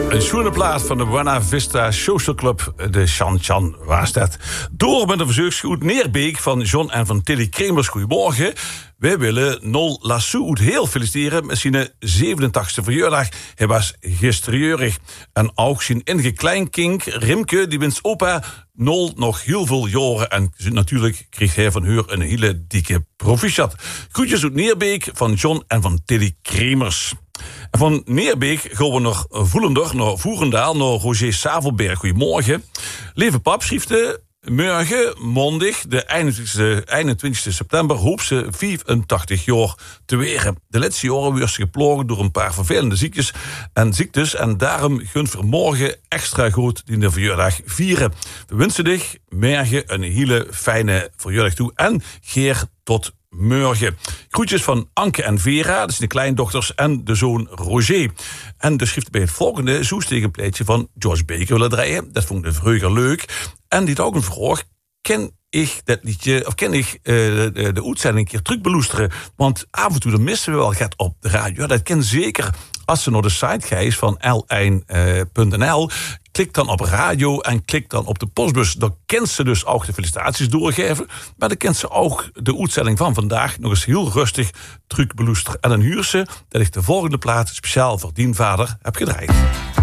Een schoene plaat van de Buena Vista Social Club, de Chan Chan was dat. Door met een verzoeksgoed Neerbeek van John en van Tilly Kremers. Goedemorgen. Wij willen Nol Lassou heel feliciteren met zijn 87e verjaardag. Hij was gisterjeurig. En ook zijn enige kleinkink, Rimke, die wens opa Nol nog heel veel jaren. En natuurlijk kreeg hij van haar een hele dikke proficiat. Groetjes uit Neerbeek van John en van Tilly Kremers. En van Neerbeek gaan we naar Voelender, naar Voerendaal, naar Roger Savelberg. Goedemorgen. Lieve pap, schrift morgen, maandag, de 21 september, hoop ze 84 jaar te weren. De laatste jaren werd ze geplogen door een paar vervelende ziektes. En daarom gunt we morgen extra goed die de verjaardag vieren. We wensen dich morgen een hele fijne verjaardag toe. En geer tot morgen. Groetjes van Anke en Vera, dat zijn de kleindochters, en de zoon Roger. En de schrift bij het volgende zoestegenpleitje van George Baker willen draaien. Dat vond ik vroeger leuk. En die had ook een vraag. Ken ik dat liedje, of ken ik de uitzending een keer terugbeloesteren? Want af en toe dan missen we wel gaat op de radio. Dat ken zeker als ze naar de site gaat van l1.nl. Klik dan op radio en klik dan op de postbus. Dan kent ze dus ook de felicitaties doorgeven. Maar dan kent ze ook de uitzending van vandaag nog eens heel rustig terugbeloesteren. En dan huur ze dat ik de volgende plaat speciaal voor die vader heb gedraaid.